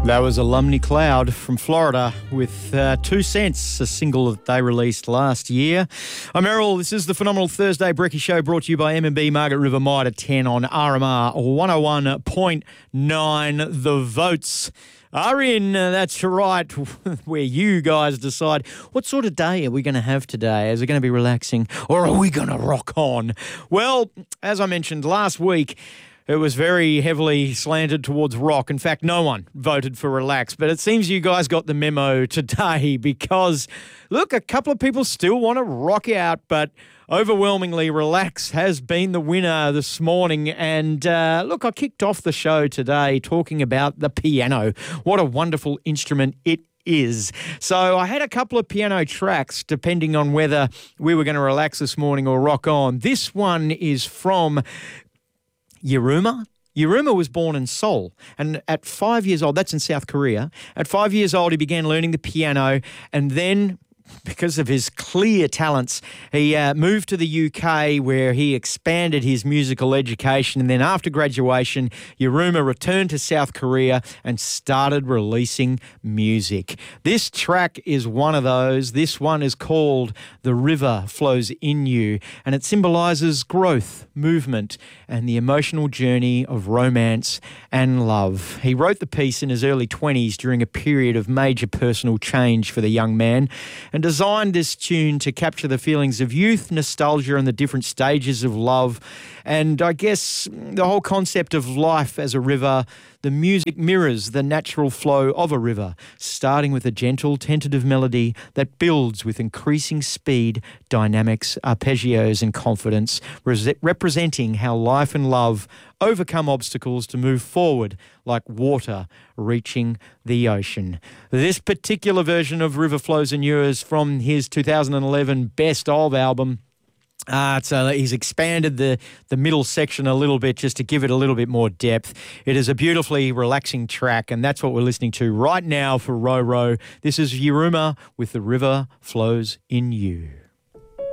That was Alumni Cloud from Florida with 2 Cents, a single that they released last year. I'm Errol. This is the Phenomenal Thursday Brekkie Show brought to you by M&B Margaret River Mite at 10 on RMR 101.9. The votes are in. That's right, where you guys decide what sort of day are we going to have today. Is it going to be relaxing or are we going to rock on? Well, as I mentioned last week, it was very heavily slanted towards rock. In fact, no one voted for relax. But it seems you guys got the memo today because, look, a couple of people still want to rock out, but overwhelmingly relax has been the winner this morning. And look, I kicked off the show today talking about the piano. What a wonderful instrument it is. So I had a couple of piano tracks depending on whether we were going to relax this morning or rock on. This one is from Yiruma. Yiruma was born in Seoul, and at 5 years old, that's in South Korea, at 5 years old, he began learning the piano, and then, because of his clear talents, he moved to the UK where he expanded his musical education. And then after graduation, Yiruma returned to South Korea and started releasing music. This track is one of those. This one is called The River Flows in You, and it symbolises growth, movement, and the emotional journey of romance and love. He wrote the piece in his early 20s during a period of major personal change for the young man, and designed this tune to capture the feelings of youth, nostalgia, and the different stages of love. And I guess the whole concept of life as a river, the music mirrors the natural flow of a river, starting with a gentle, tentative melody that builds with increasing speed, dynamics, arpeggios, and confidence, representing how life and love overcome obstacles to move forward like water reaching the ocean. This particular version of River Flows in You is from his 2011 Best Of album. So he's expanded the middle section a little bit just to give it a little bit more depth. It is a beautifully relaxing track, and that's what we're listening to right now for Ro Ro. This is Yiruma with The River Flows in You.